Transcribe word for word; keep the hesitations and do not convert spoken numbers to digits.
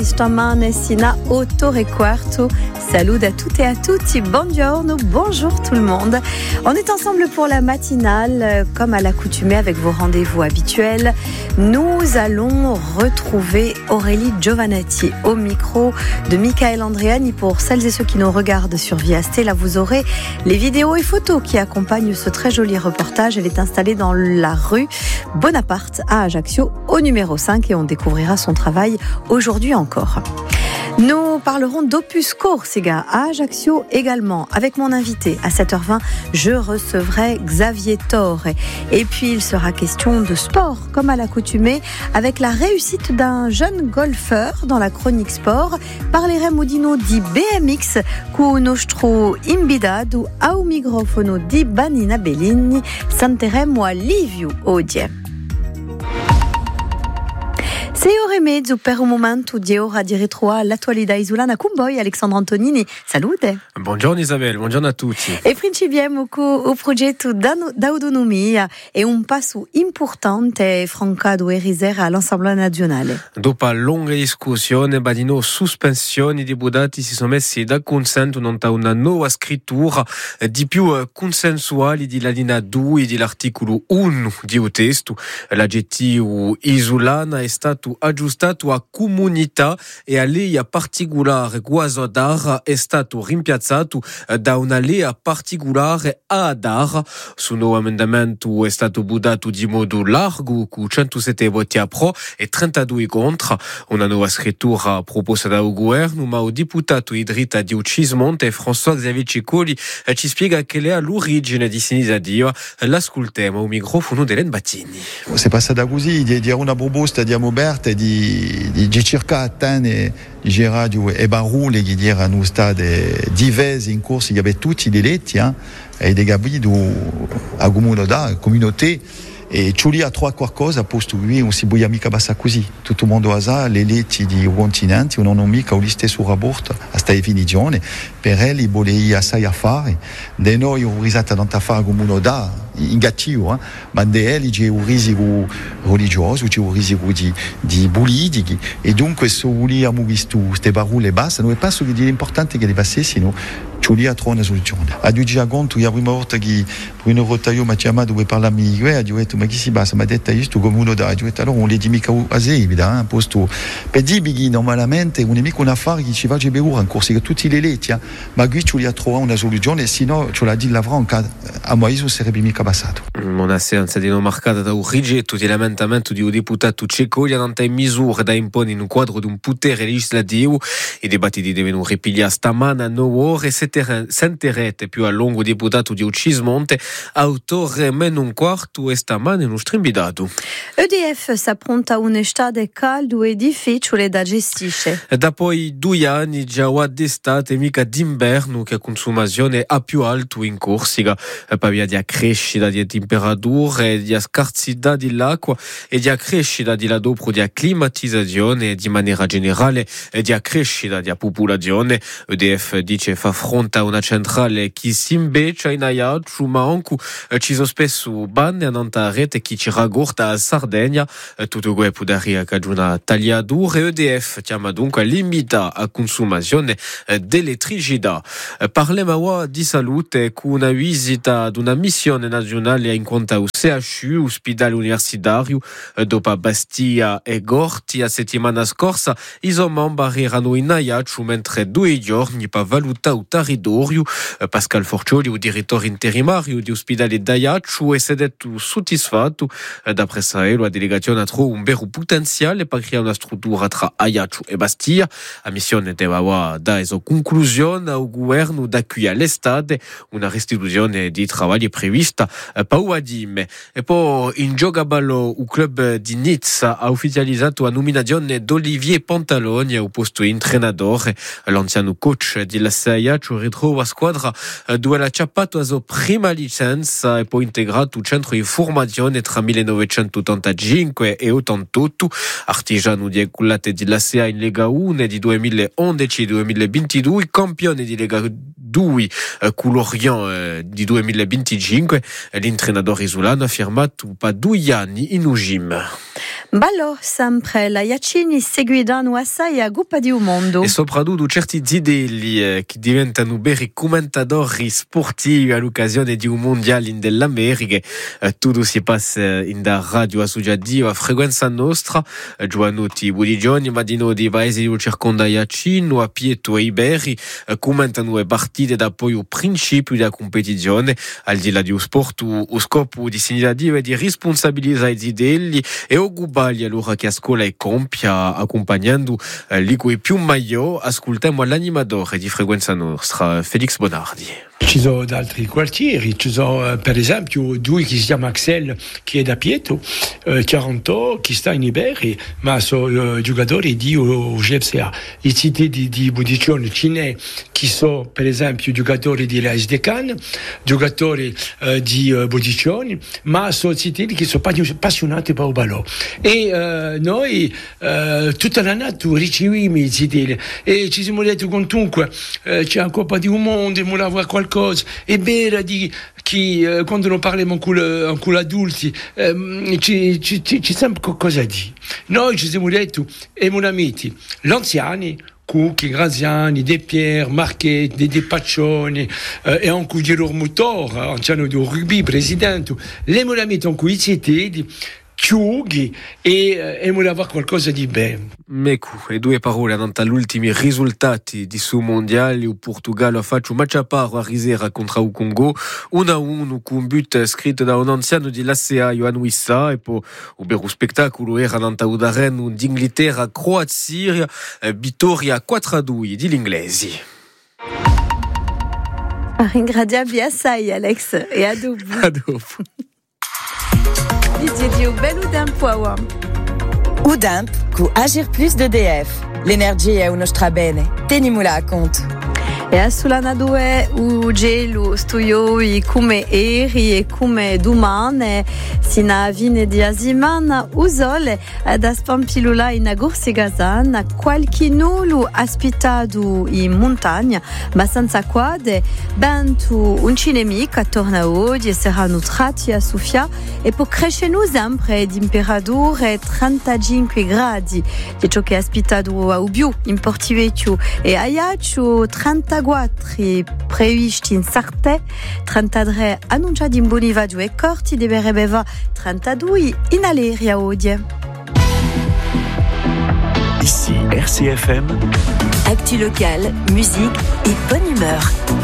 Stamane sina otto e quarto. Salut à toutes et à tutti, buongiorno, bonjour tout le monde. On est ensemble pour la matinale, comme à l'accoutumée avec vos rendez-vous habituels. Nous allons retrouver Aurélie Giovannetti au micro de Michael Andriani. Pour celles et ceux qui nous regardent sur Viaste, là vous aurez les vidéos et photos qui accompagnent ce très joli reportage. Elle est installée dans la rue Bonaparte à Ajaccio au numéro cinq et on découvrira son travail aujourd'hui encore. Nous parlerons d'Opus Corsica à Ajaccio également. Avec mon invité à sept heures vingt, je recevrai Xavier Torre. Et puis il sera question de sport, comme à l'accoutumée, avec la réussite d'un jeune golfeur dans la chronique sport. Parleremo di no di B M X cu nostro invitado au microfono di Vanina Bellini. Santeremo a Liviu oggi. Se ore e mezzo per un momento di ora di retro all'attualità isolana con voi Alexandre Antonini. Salute. Buongiorno Isabelle, buongiorno a tutti. E principiamo con il progetto d'autonomia e un passo importante francato ieri sera all'Assemblea nazionale. Dopo una lunga discussione, badino sospensioni, i deputati si sono messi d'accordo su una nuova scrittura di più consensuale della linea due dell'articolo uno di testo. L'aggettivo isolana è stato aggiustato a comunità e a lei particolare guasodara è stato rimpiazzato da una lei particolare adara. Su nuovo emendamento è stato votato di modo largo con centosette voti a pro e trentadue contro. Una nuova scrittura proposta dal governo, ma il deputato Idrita di Ucismonte François Xavier Ciccoli ci spiega che è all'origine di Sinisadio. L'ascoltiamo al microfono dell'En Battini. C'est passata così, di dire una proposta di Amobert di, di, di circa attene di Geradio e Barule che dire hanno state diverse in corso, che tutti gli eletti eh, e dei gabido a comunità, communauté e ci lì a trovare qualcosa posto qui non si può mica basta così tutto il mondo ha le eletti di continenti non hanno mica un stesso rapporto a questa definizione per lei voleva assai a fare di noi ho risato non a fare comunità negativo, eh? ma di lei c'è un risico religioso, c'è un risico di, di politici e dunque se vogliamo visto queste parole basta non è penso che l'importante che le passessino ci lì a trovare una soluzione a due giaconto la prima volta che Bruno Rotaio mi ha chiamato per parlare di guerra ho detto ma chi si basta mi ha detto questo comunità ho detto allora non le dico mica a sé evidente posto per dire che normalmente non è mica un affare che ci va a beure ancora che tutti le letti ma qui ci lì a trovare una soluzione sennò ce l'ha detto l'avrà a Moiso sarebbe mica passato. Una seanza di non marcata da un rigetto di l'emendamento di un deputato cieco gli hanno misure da imporre in un quadro di un potere legislativo i dibattiti devono ripigliare stamane a nove ore sentirete più a lungo deputato di Ucismonte autore meno un quarto e stamane nostro invitato. E D F s'appronta a un'estate caldo e difficile da gestire. Dopo i due anni già d'estate mica d'inverno che la consumazione è più alta in Corsica per via di crescita di temperature, di scarsità dell'acqua e di crescita della dopo di climatizzazione di maniera generale e di crescita della popolazione. E D F dice fa fronte a una centrale che si invece in Ajaccio ma anche ci sono spesso banne a nanta rete che ci ragorta a Sardegna tutto questo può dare a una tagliatura e E D F chiama dunque limita a consumazione dell'elettricità. Parliamo di salute con una visita ad una missione nazionale in conto al C H U, ospedale universitario, dopo Bastia e Gorti la settimana scorsa i suoi membri erano in Ajaccio mentre due giorni per valutare il territorio. Pascal Forcioli, il direttore interimario di ospedale d'Ajaccio, si è detto soddisfatto. D'après ça, la delegazione ha trovato un vero potenziale per creare una struttura tra Ajaccio e Bastia. La missione deve dare conclusione al governo da qui all'estate, una restituzione di lavori prevista per Uadime. E poi in gioco a ballo il club di Nizza ha ufficializzato la nominazione di Olivier Pantaloni al posto di allenatore. L'anziano coach della Ajaccio ritrova squadra dove l'ha ciappato la sua prima licenza e poi integrato il centro di formazione tra millenovecentottantacinque e ottantotto, artigiano di cullate della S E A in Lega uno di duemilaundici e duemilaventidue, campione di Lega due con l'Orient di duemilaventicinque. L'intrenador isolano ha firmato per due anni in U G I M. Ballo sempre la Iacini seguiranno assai a Coppa di Mondo. E soprattutto certi zidelli eh, che diventano veri commentatori sportivi all'occasione di un mondiale dell'America. Eh, tutto si passa in da radio a Sugiadio a frequenza nostra. Eh, Giovanotti Budigioni, Madino di Paesi di circonda Iacino, a Pieto e Iberi eh, commentano le partite da poi al principio della competizione. Al di là di sport, lo scopo di segnalare e di responsabilizzare i zidelli e occupare allora che a scuola e compia accompagnando eh, lì coi più meglio. Ascoltiamo l'animatore di frequenza nostra, Felix Bonardi. Ci sono da altri quartieri, ci sono per esempio due che si chiama Axel che è da Pieto, eh, quaranta anni, che sta in Iberi, ma sono eh, giocatori di O G F C A. I siti di, di Budicione Cine che sono per esempio giocatori di l'A S D Can, giocatori eh, di uh, Budicione, ma sono siti che sono appassionati per il ballo. E eh, noi eh, tutta l'anno riceviamo i siti e ci siamo detti comunque eh, c'è una Coppa di un mondo, vogliamo avere qualcosa. È vero di che eh, quando noi parliamo con, le, con gli adulti eh, ci, ci, ci, ci sempre cosa dire. Noi ci siamo detti, e mon amici, gli anziani, Cucchi, Graziani, De Pierre, Marchetti, De Paccioni eh, e anche il loro motore, anziano del rugby, presidente, le mon amici con cui siete Ciughi e, e volevo avere qualcosa di bene. Mecu, e due parole davanti agli ultimi risultati di su mondiale. Il Portogallo ha fatto un match a paro a Risera contro il Congo, uno a uno con un but scritto da un anziano dell'A C A, Johan Wissa, e poi il vero spettacolo era davanti all'Udareno d'Inghilterra, Croazia, vittoria quattro a due degli inglesi. Ringraziamo assai Alex e a dopo. A dopo. Didio bel Udimp Wawa. Udimp cu Agir Plus d'E D F. L'energia è uno strabene. Tenimula a conto. E a Sulana due u gelo studio i come eri e come domani sina vine di Asimana usole da spampilula in agorsi gazan qualcuno lu aspitato in montagna ma senza quade bentu un cinemico attorno oggi e saranno tratti a Sofia e può crescere sempre d'imperatore trentacinque gradi di ciò che è aspitato a Ubiu in Portivecchio e a Iaccio trentaquattro previsti in Sarte, trentadue annunciati in Bonivadio e Corti de Berebeva, trentadue in Aleria Odie. Ici R C F M. Actu local, musique et bonne humeur.